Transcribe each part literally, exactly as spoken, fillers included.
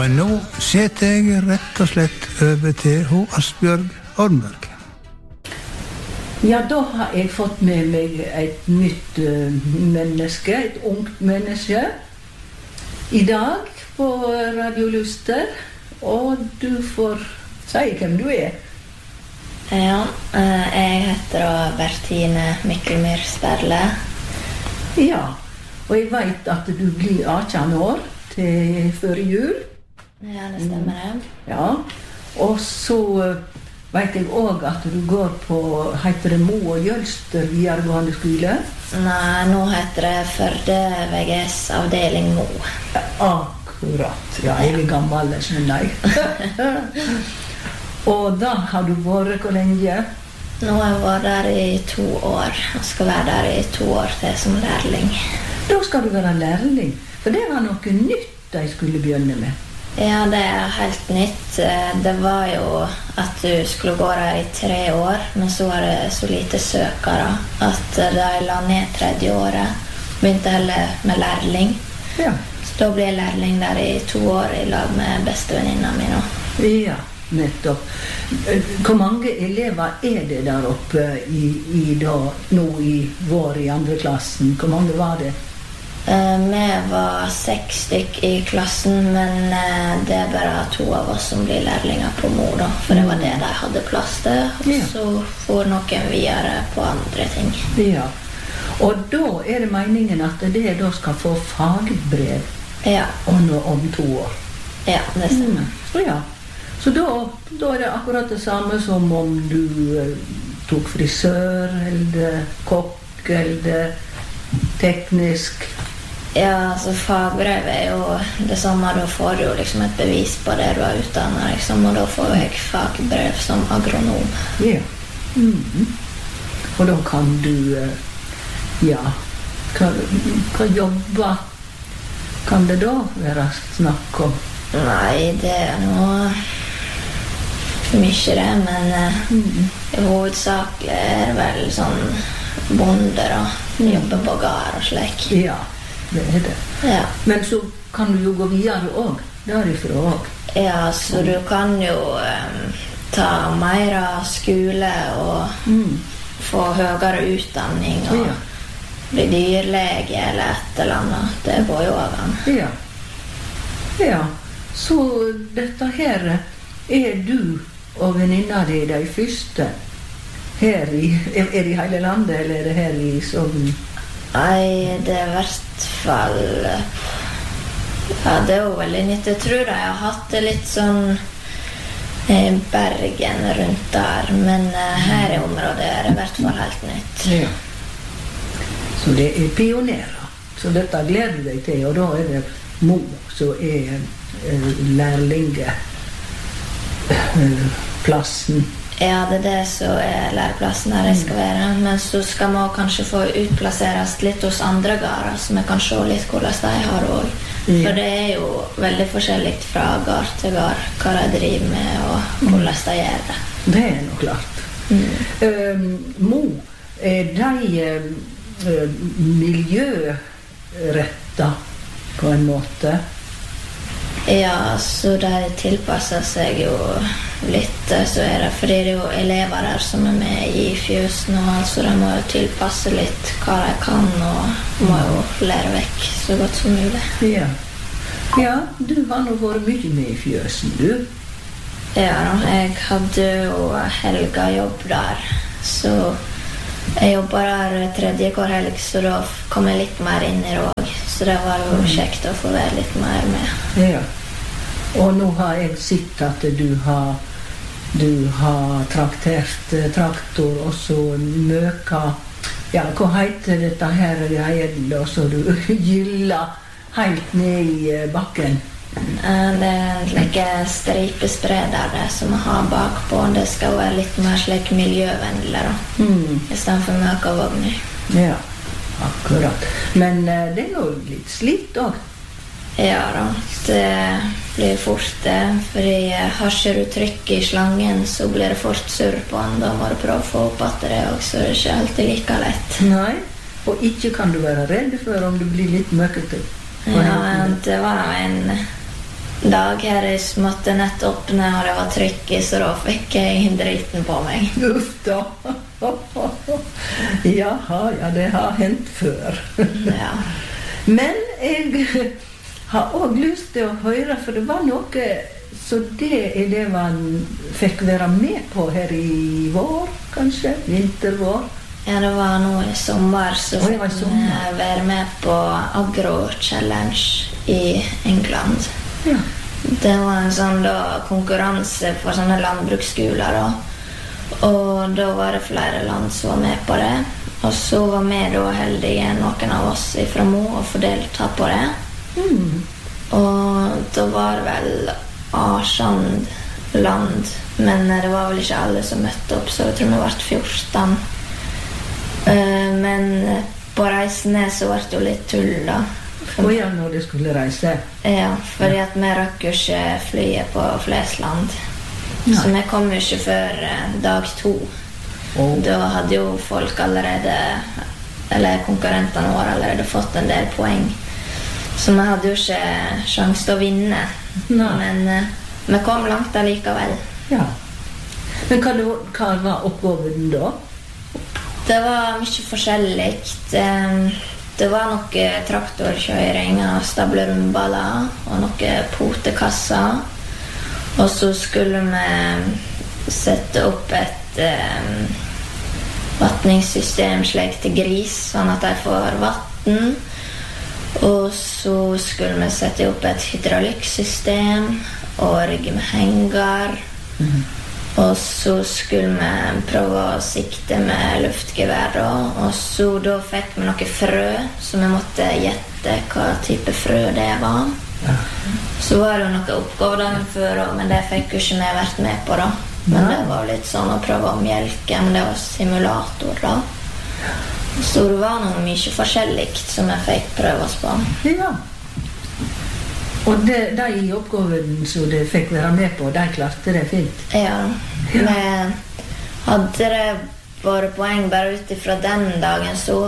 Og nå setter jeg rett og slett over til ho Asbjørg Ormberg. Ja, da har jeg fått med meg et nytt uh, menneske, et ungt menneske, i dag på Radio Luster, og du får si hvem du er. Ja, jeg heter Bertine Mikkelmyr Sperle. Ja, og jeg vet at du blir atten år til før jul. Ja, det stemmer det. Ja, og så vet jeg også at du går på, heter det Mo og Jølster videregående skole? Nei, nå heter det Førde V G S avdeling Mo. Ja, akkurat. Ja, jeg er gammel, skjønner jeg. Og da har du vært hvor lenge? Nå har jeg vært der i to år. Jeg skal være der i to år til som lærling. Da skal du være lærling, for det var noe nytt de skulle begynne med. Ja, det er helt nytt. Det var jo at du skulle gå der i tre år, men så var det så lite søkere at de la ned tredje året. Begynte heller med lærling. Ja. Så da ble jeg lærling der i to år i lag med bestevenninna mi nå. Ja. Nettopp. Hvor mange elever er det der oppe i, i da, nå i vår i andre klassen? Hvor mange var det? Uh, vi var seks stykk i klassen, men uh, det er bare to av oss som blir lærlinger på Mo da, for det var det de hadde plass til, og ja. Så får noen videre på andre ting. Ja, og da er det meningen at det da skal få fagbrev ja. om, om to år. Ja, det stemmer. Mm. Ja. Så da, da er det akkurat det samme som om du eh, tok frisør, eller kokk, eller teknisk. Ja, altså fagbrev er jo det samme. Da får du jo liksom et bevis på det du er utdannet, liksom, og da får jeg fagbrev som agronom. Ja. Mm-hmm. Og da kan du, eh, ja, hva, hva jobber kan det da være snakk om? Nei, det er noe mye det, men mm. i hovedsak er det vel sånn bonder og mm. jobber på gard og slik. Ja, det er det. Ja. Men så kan du jo gå videre også, derifra også. Ja, så du kan jo um, ta mer av skole og mm. få høyere utdanning og ja. Bli dyrlege eller et eller annet. Det går jo av an. Ja. Ja. Så dette her er du og venninna di de første her i, er det i hele landet, eller er det her i Sogn? Nei, det er i hvert fall ja, det er jo veldig nytt. Jeg tror de har hatt det litt sånn eh, Bergen rundt der, men eh, her i området er det i hvert fall helt nytt. Ja. Så det er pionerer. Så dette gleder du deg til, og da er det Mo som er lærlinge plassen. Ja, det er det som er læreplassen der jeg skal være. Men så skal man kanskje få utplasseres litt hos andre gårder, så vi kan se litt hvordan de har det også. Ja. For det er jo veldig forskjellig fra gård til gård hva de driver med og hvordan de gjør det. Det er nok klart. Mm. Um, Mo, er de uh, miljøretta på en måte? Ja, så de tilpasser seg jo litt, så er det, fordi det er jo elever der som er med i fjøsen, og så de må jo tilpasse litt hva de kan, og må jo lære vekk så godt som mulig. Ja, ja du har nå vært mye med i fjøsen, du? Ja, jeg hadde jo helga jobb der, så jeg jobbet der tredje hver helg, så da kom jeg litt mer inn i det også. Så det var jo kjekt å få være litt mer med. Ja. Og nå har jeg sett at du har, du har traktert traktor, og så møka. Ja, hva heter dette her greien da, så du gyller helt ned i bakken? Det er en like stripespreder det som vi har bakpå. Det skal være litt mer slik miljøvennlig da, mm. i stedet for møkavogner. Ja. Akkurat. Men uh, det er jo litt slitt også. Ja da, det blir fort det. Fordi har ikke du trykk i slangen, så blir det fort surr på den. Da må du prøve å få opp at det også. Det er ikke alltid like lett. Nei, og ikke kan du være redd for om du blir litt møkkete. Ja, det var en dag her jeg måtte nett åpne, og det var trykk i, så da fikk jeg driten på meg. Uff da. Jaha, ja, det har hendt før. Ja. Men jeg har også lyst til å høre, for det var noe, så det er det man fikk være med på her i vår, kanskje, vintervår. Ja, det var nå i sommer, så Oi, det var i fikk sommer. jeg være med på Agro Challenge i England. Ja. Det var en sånn da, konkurranse for sånne landbruksskoler da. Og da var det flere land som var med på det. Og så var vi da heldige, noen av oss fra Mo, og få delta på det. Mm. Og da var det vel Arsand land, men det var vel ikke alle som møtte opp, så jeg tror vi var fjorten. Uh, men på reisen ned så var det jo litt tull da. Og ja, når de skulle reise. Ja, fordi at vi rakk jo ikke flyet på Flesland. Nei. Så vi kom jo ikke før uh, dag to. Oh. Da hadde jo folk allerede, eller konkurrentene våre allerede fått en del poeng. Så vi hadde jo ikke sjans til å vinne. Nei. Men uh, vi kom langt allikevel. Ja. Men hva, det, hva var oppgaven da? Det var mye forskjelligt. Det var noe traktorkjøring og stable rumballer og noe potekasser. Og så skulle vi sette opp et um, vattningssystem slik til gris, sånn at de får vatten. Og så skulle vi sette opp et hydraulikksystem og rigge med henger. Mm. Og så skulle vi prøve å sikte med luftgevær da. Og så da fikk vi noe frø, så vi måtte gjette hva type frø det var. Ja. Så var det jo noe oppgaver dagen før, men det fikk jo ikke vi vært med på da. Men ja. Det var litt sånn å prøve å mjelke, men det var simulator da. Så det var noe mye forskjelligt som jeg fikk prøve oss på. Ja. Og de, de i oppgaven som de fikk være med på, de klarte det fint? Ja, ja. Men hadde det vært poeng bare ut ifra den dagen, så,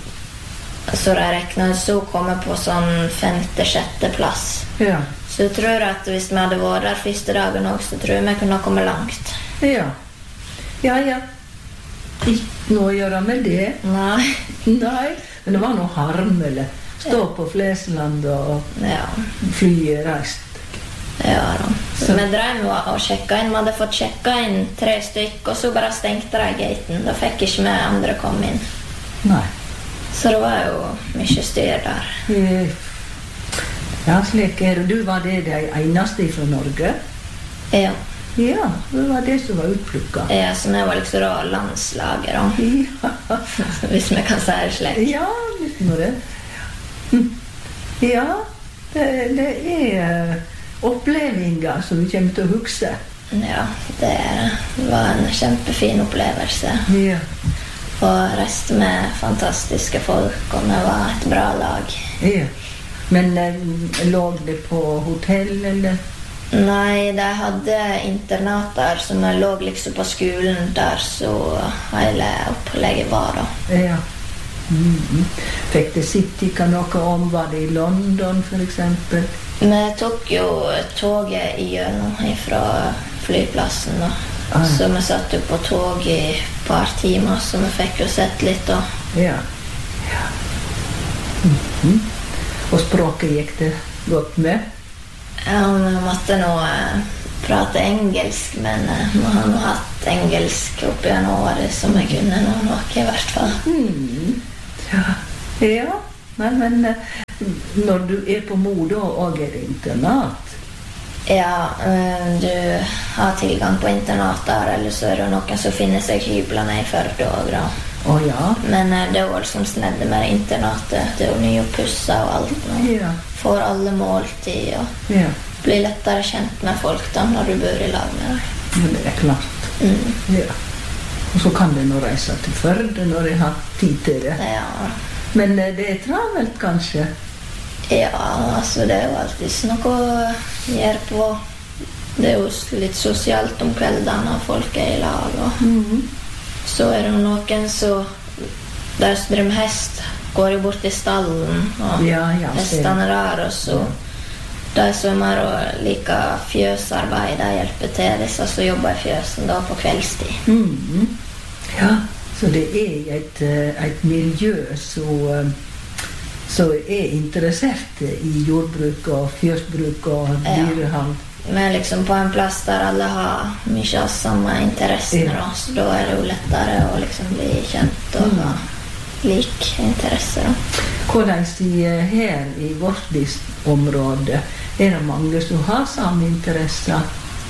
så jeg reknet, så kom jeg på sånn femte-sjette plass. Ja. Så jeg tror at hvis vi hadde vært der første dagen også, så tror jeg vi kunne komme langt. Ja, ja, ja. Ikke noe å gjøre med det. Nei. Nei, men det var noe harmelig. Stå på Flesland og ja. Flyet reist. Ja da. Så vi drev og sjekket inn. Vi hadde fått sjekket inn tre stykk, og så bare stengte de gaten. Da fikk ikke vi andre komme inn. Nei. Så det var jo mye styr der. Ja, slik er det. Du var det de eneste fra Norge? Ja. Ja, det var det som var utplukket. Ja, så vi var liksom da landslaget da. Ja. Hvis vi kan si det slik. Ja, hvis vi det. Ja, det, det er opplevelser som vi kommer til å huske. Ja, det var en kjempefin opplevelse. Ja. Og reiste med fantastiske folk, og vi var et bra lag. Ja. Men lå det på hotell, eller? Nei, de hadde internater som lå liksom på skolen der, så hele opplegget var da. Ja. Mm-hmm. Fikk det sitte ikke noe om, var det i London for eksempel? Vi tok jo toget igjennom fra flyplassen da. Ah. Så vi satt jo på tog i et par timer, så vi fikk jo sett litt da. Ja, ja. Mm-hmm. Og språket gikk det godt med? Ja, vi måtte nå eh, prate engelsk, men eh, vi har nå hatt engelsk opp gjennom året, som jeg kunne nå noe i hvert fall. Mm. Ja, ja. Nei, men når du er på Mo da, og er det internat? Ja, du har tilgang på internat der, eller så er det noen som finner seg hyblene i Førde også da. Å oh, ja? Men det er også som snedde med internatet, det er jo nye pusser og alt nå. Ja. Får alle måltid, og ja. Blir lettere kjent med folk da, når du bor i lag med deg. Ja, det er klart. Mm. Ja. Og så kan det nå reise til Førde når jeg har tid til det. Ja. Men det er travelt, kanskje? Ja, altså det er jo alltid noe å gjøre på. Det er jo litt sosialt om kveldene, og folk er i lag. Og mm-hmm. Så er det noen som der som driver med hest, går jo bort i stallen, og ja, ja, hestene der, og så ja. De som er og liker fjøsarbeid, de hjelper til disse som jobber i fjøsen da på kveldstid. Mm. Ja, så det er et, et miljø som, som er interessert i jordbruk og fjøsbruk og dyrehold. Ja. Men liksom på en plass der alle har mye av samme interesser, ja. Så da er det jo lettere å liksom bli kjent og ha lik interesser. Hvordan sier her i vårt område, er det mange som har samme interesser?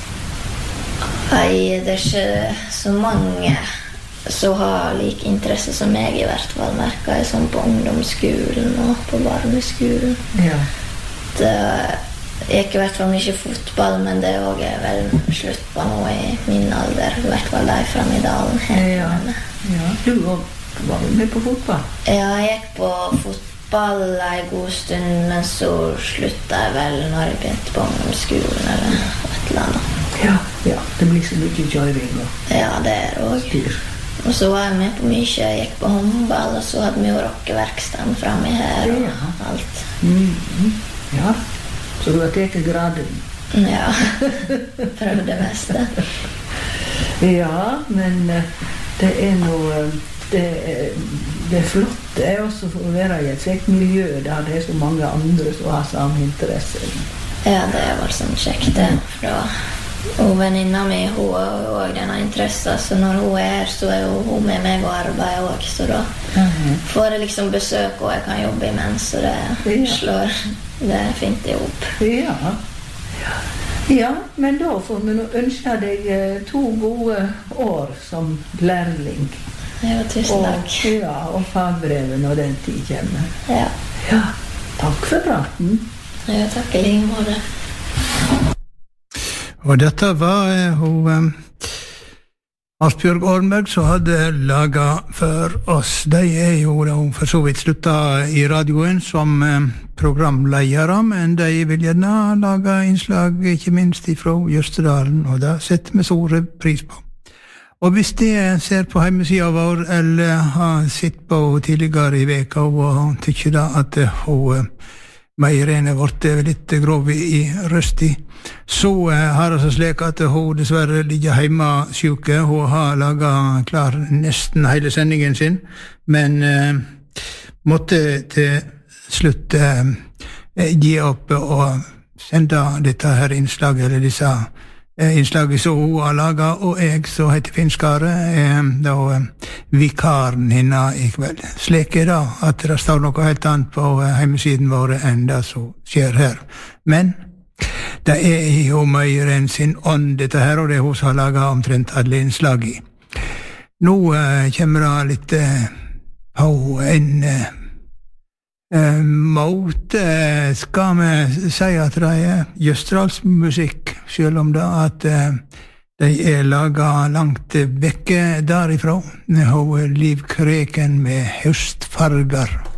Nei, det er ikke så mange som har lik interesse som jeg i hvert fall merker jeg sånn på ungdomsskolen og på barneskolen. Ja. Det er ikke i hvert fall mye fotball, men det er også vel slutt på noe i min alder, i hvert fall der frem i dalen her. Ja, ja. Du var du med på fotball? Ja, jeg gikk på fotball en god stund, men så sluttet jeg vel når jeg begynte på ungdomsskolen eller et eller annet. Ja, ja, det blir så mye kjøring og ja, det er det også. Styr. Og så var jeg med på mye, jeg gikk på håndball, og så hadde vi jo rockeverkstedet fremme her og ja. alt. Mm-hmm. Ja, så du har tatt graden? Ja, prøvde det meste. Ja, men det er noe, det, det er flott, det er også for å være i et slikt miljø der det er så mange andre som har samme interesse. Ja, det er vel sånn kjekt det, for da og venninna mi, hun har jo også denne interessen, så når hun er her, så er hun med meg og arbeider også, så da uh-huh. får jeg liksom besøk, og jeg kan jobbe imens, så det ja. slår det fint i hop. Ja. Ja. Ja, men da får vi nå ønske deg to gode år som lærling. Ja, tusen takk. Og, ja, og fagbrevet når den tid kommer. Ja. Ja, takk for praten. Ja, takk i like måte. Og dette var eh, hun eh, Asbjørg Ormberg som hadde laget for oss. De er jo da for så vidt sluttet i radioen som eh, programledere, men de vil gjerne lage innslag, ikke minst fra Jøstedalen, og det setter vi store pris på. Og hvis de ser på hjemmesiden vår, eller har sett på tidligere i veka, og tykker da at hun Meirene vårt er litt grov i røsti, så har det så slik at hun dessverre ligger hjemme syke. Hun har laget klar nesten hele sendingen sin, men eh, måtte til slutt eh, gi opp og sende dette her innslaget, eller disse eh, innslaget som hun har laget, og jeg som heter Finskare, eh, da eh, vikaren henne i kveld. Slik er det at det står noe helt annet på hjemmesiden vår enn det som skjer her. Men det er jo mer enn sin ånd dette her, og det er hun som har laget omtrent alle innslag i. Nå eh, kommer det litt eh, på en eh, måte, skal vi si at det er Jøstedalsmusikk, selv om det at eh, de er laget langt vekke derifra. Hun Liv Kreken med høstfarger.